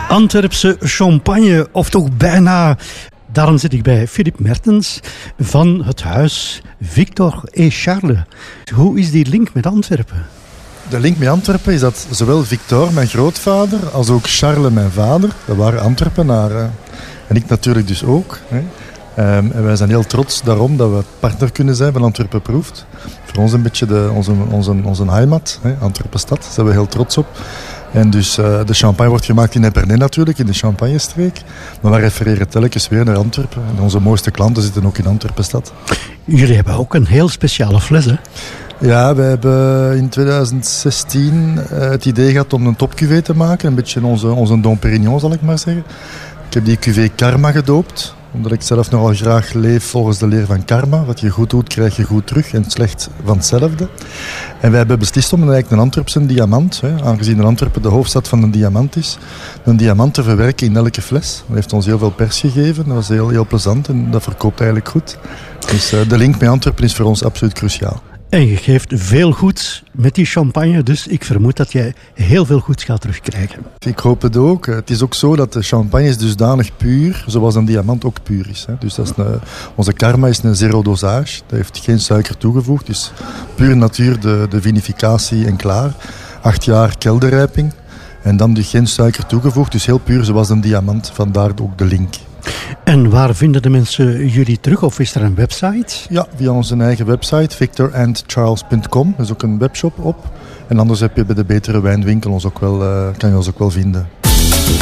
Antwerpse champagne, of toch bijna. Daarom zit ik bij Philippe Mertens van het huis Victor et Charles. Hoe is die link met Antwerpen? De link met Antwerpen is dat zowel Victor, mijn grootvader, als ook Charles, mijn vader, dat waren Antwerpenaren. En ik natuurlijk dus ook. Hè. En wij zijn heel trots daarom dat we partner kunnen zijn van Antwerpen Proeft. Voor ons een beetje onze heimat, hè, Antwerpen stad, daar zijn we heel trots op. En dus de champagne wordt gemaakt in Epernay natuurlijk, in de Champagnestreek. Maar we refereren telkens weer naar Antwerpen. En onze mooiste klanten zitten ook in Antwerpenstad. Jullie hebben ook een heel speciale fles, hè? Ja, we hebben in 2016 het idee gehad om een topcuvée te maken. Een beetje onze Dom Pérignon, zal ik maar zeggen. Ik heb die cuvée Karma gedoopt. Omdat ik zelf nogal graag leef volgens de leer van karma. Wat je goed doet, krijg je goed terug. En slecht van hetzelfde. En wij hebben beslist om eigenlijk een Antwerpse diamant, hè, aangezien Antwerpen de hoofdstad van de diamant is, een diamant te verwerken in elke fles. Dat heeft ons heel veel pers gegeven. Dat was heel plezant en dat verkoopt eigenlijk goed. Dus de link met Antwerpen is voor ons absoluut cruciaal. En je geeft veel goeds met die champagne, dus ik vermoed dat jij heel veel goeds gaat terugkrijgen. Ik hoop het ook. Het is ook zo dat de champagne is dusdanig puur, zoals een diamant ook puur is. Dus dat is onze Karma is een zero dosage. Dat heeft geen suiker toegevoegd. Dus puur natuur, de vinificatie en klaar. 8 jaar kelderrijping. En dan dus geen suiker toegevoegd. Dus heel puur zoals een diamant. Vandaar ook de link. En waar vinden de mensen jullie terug? Of is er een website? Ja, via onze eigen website, victorandcharles.com. Er is ook een webshop op. En anders heb je bij de betere wijnwinkel kan je ons ook wel vinden.